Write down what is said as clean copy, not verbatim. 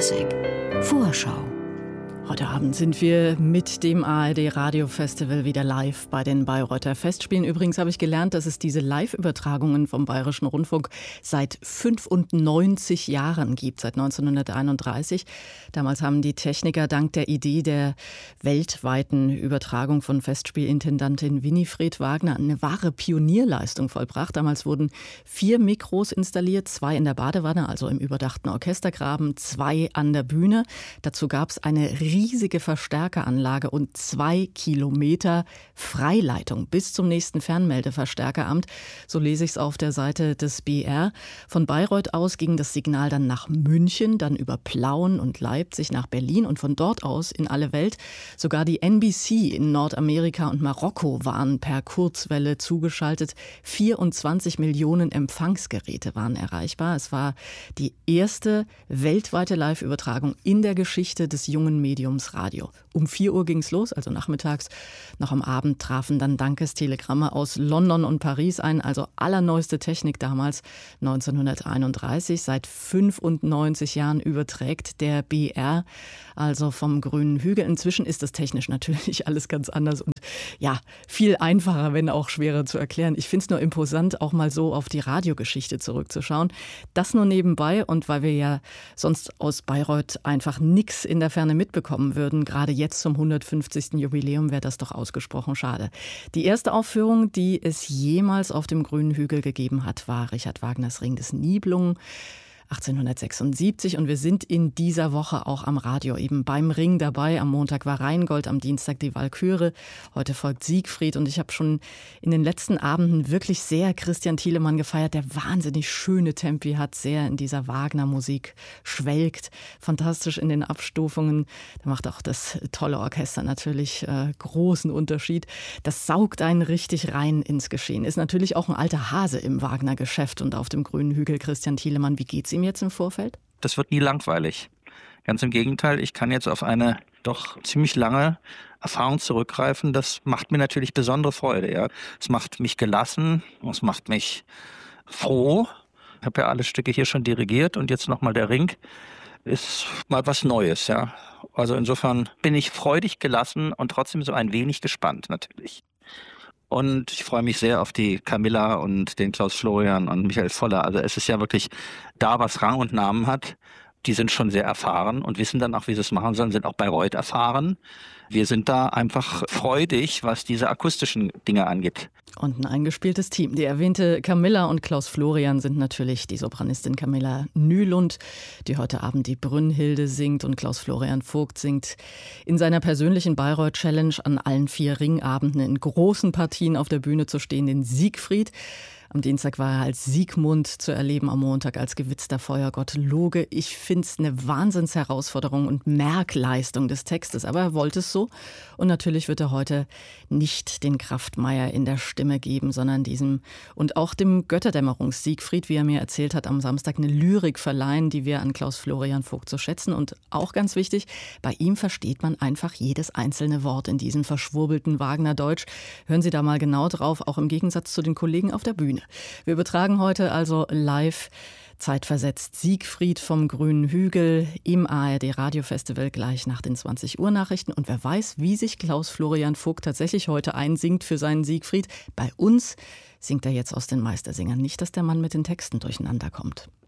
Klassik Vorschau. Heute Abend sind wir mit dem ARD Radio Festival wieder live bei den Bayreuther Festspielen. Übrigens habe ich gelernt, dass es diese Live-Übertragungen vom Bayerischen Rundfunk seit 95 Jahren gibt, seit 1931. Damals haben die Techniker dank der Idee der weltweiten Übertragung von Festspielintendantin Winifred Wagner eine wahre Pionierleistung vollbracht. Damals wurden 4 Mikros installiert, 2 in der Badewanne, also im überdachten Orchestergraben, 2 an der Bühne. Dazu gab es eine riesige Verstärkeranlage und 2 Kilometer Freileitung bis zum nächsten Fernmeldeverstärkeramt. So lese ich es auf der Seite des BR. Von Bayreuth aus ging das Signal dann nach München, dann über Plauen und Leipzig nach Berlin und von dort aus in alle Welt. Sogar die NBC in Nordamerika und Marokko waren per Kurzwelle zugeschaltet. 24 Millionen Empfangsgeräte waren erreichbar. Es war die erste weltweite Live-Übertragung in der Geschichte des jungen Mediums Radio. Um 4 Uhr ging es los, also nachmittags. Noch am Abend trafen dann Dankestelegramme aus London und Paris ein, also allerneueste Technik damals, 1931. Seit 95 Jahren überträgt der BR, also vom Grünen Hügel. Inzwischen ist das technisch natürlich alles ganz anders und ja, viel einfacher, wenn auch schwerer zu erklären. Ich finde es nur imposant, auch mal so auf die Radiogeschichte zurückzuschauen. Das nur nebenbei und weil wir ja sonst aus Bayreuth einfach nichts in der Ferne mitbekommen würden. Gerade jetzt zum 150. Jubiläum wäre das doch ausgesprochen schade. Die erste Aufführung, die es jemals auf dem Grünen Hügel gegeben hat, war Richard Wagners Ring des Nibelungen. 1876 und wir sind in dieser Woche auch am Radio eben beim Ring dabei. Am Montag war Rheingold, am Dienstag die Walküre, heute folgt Siegfried und ich habe schon in den letzten Abenden wirklich sehr Christian Thielemann gefeiert, der wahnsinnig schöne Tempi hat, sehr in dieser Wagner-Musik schwelgt, fantastisch in den Abstufungen. Da macht auch das tolle Orchester natürlich großen Unterschied. Das saugt einen richtig rein ins Geschehen. Ist natürlich auch ein alter Hase im Wagner-Geschäft und auf dem Grünen Hügel. Christian Thielemann, wie geht's ihm jetzt im Vorfeld? Das wird nie langweilig. Ganz im Gegenteil, ich kann jetzt auf eine doch ziemlich lange Erfahrung zurückgreifen. Das macht mir natürlich besondere Freude. Ja. Es macht mich gelassen, es macht mich froh. Ich habe ja alle Stücke hier schon dirigiert und jetzt nochmal der Ring. Ist mal was Neues. Ja. Also insofern bin ich freudig gelassen und trotzdem so ein wenig gespannt natürlich. Und ich freue mich sehr auf die Camilla und den Klaus Florian und Michael Voller. Also es ist ja wirklich da, was Rang und Namen hat. Die sind schon sehr erfahren und wissen dann auch, wie sie es machen sollen, sind auch Bayreuth erfahren. Wir sind da einfach freudig, was diese akustischen Dinge angeht. Und ein eingespieltes Team. Die erwähnte Camilla und Klaus Florian sind natürlich die Sopranistin Camilla Nylund, die heute Abend die Brünnhilde singt und Klaus Florian Vogt singt in seiner persönlichen Bayreuth-Challenge an allen 4 Ringabenden in großen Partien auf der Bühne zu stehen, den Siegfried. Am Dienstag war er als Siegmund zu erleben, am Montag als gewitzter Feuergott Loge. Ich finde es eine Wahnsinnsherausforderung und Merkleistung des Textes, aber er wollte es so. Und natürlich wird er heute nicht den Kraftmeier in der Stimme geben, sondern diesem und auch dem Götterdämmerungs-Siegfried, wie er mir erzählt hat, am Samstag eine Lyrik verleihen, die wir an Klaus Florian Vogt zu schätzen. Und auch ganz wichtig, bei ihm versteht man einfach jedes einzelne Wort in diesem verschwurbelten Wagner-Deutsch. Hören Sie da mal genau drauf, auch im Gegensatz zu den Kollegen auf der Bühne. Wir übertragen heute also live, zeitversetzt Siegfried vom Grünen Hügel im ARD Radio Festival gleich nach den 20 Uhr Nachrichten. Und wer weiß, wie sich Klaus Florian Vogt tatsächlich heute einsingt für seinen Siegfried. Bei uns singt er jetzt aus den Meistersingern. Nicht, dass der Mann mit den Texten durcheinander kommt.